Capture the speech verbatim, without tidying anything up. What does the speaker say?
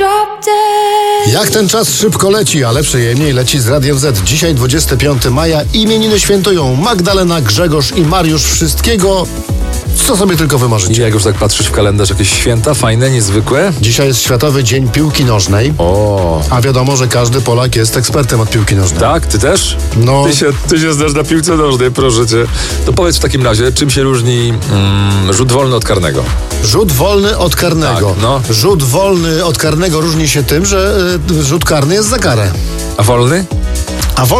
drop dead. Jak ten czas szybko leci, ale przyjemniej leci z Radiem Z. Dzisiaj dwudziestego piątego maja, imieniny świętują Magdalena, Grzegorz i Mariusz. Wszystkiego, co sobie tylko I wymarzycie. jak już tak patrzysz w kalendarz, jakieś święta fajne, niezwykłe? Dzisiaj jest Światowy Dzień Piłki Nożnej, O, a wiadomo, że każdy Polak jest ekspertem od piłki nożnej. tak? Ty też? No. Ty się, ty się znasz na piłce nożnej, proszę cię. To powiedz w takim razie, czym się różni mm, rzut wolny od karnego? Rzut wolny od karnego. Tak, no. Rzut wolny od karnego różni się tym, że y, rzut karny jest za karę. A wolny?